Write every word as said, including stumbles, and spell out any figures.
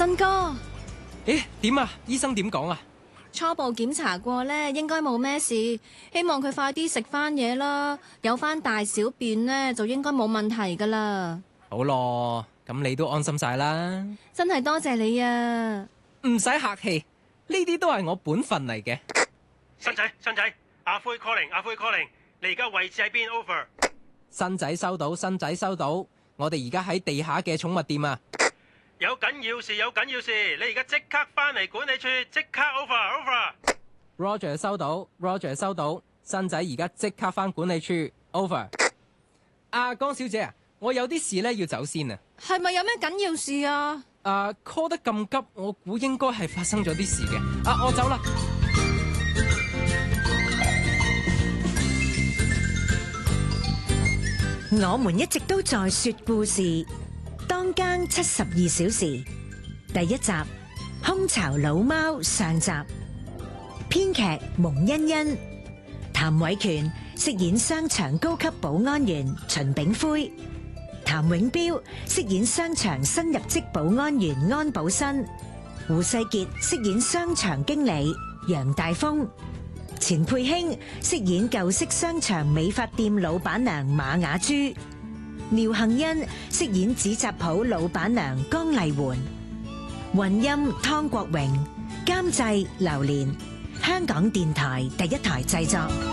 新哥， 誒，點啊？醫生點講啊？ 初步檢查過呢，應該冇咩事，希望佢快啲食翻嘢啦，有翻大小便呢，就應該冇問題噶啦。 好咯，咁你都安心晒啦。 真係多謝你啊！ 唔使客氣，呢啲都係我本分嚟嘅。 新仔，新仔，阿灰 calling，阿灰 calling，你而家位置喺邊 ？Over。 新仔收到，新仔收到，我哋而家喺地下嘅寵物店啊。 有緊要事，有緊要事，你而家即刻翻嚟管理處，即刻 over，over。 Roger 收到 ，Roger 收到，新仔而家即刻翻管理處 ，over。阿江小姐啊，我有啲事咧要走先啊。 係咪有咩緊要事啊？ 啊 call 得咁急，我估應該係發生咗啲事嘅。啊，我走啦。 我們一直都在說故事，當更七十二小時第一集，空巢老貓上集，編劇蒙欣欣，譚偉權飾演商場高級保安員秦炳輝，譚永標飾演商場新入職保安員安保新，胡世傑飾演商場經理楊大峰，錢佩卿飾演舊式商場美髮店老闆娘馬雅珠，廖幸欣飾演紙紮鋪老闆娘江麗媛，混音湯國榮，監製榴蓮，香港電台第一台製作。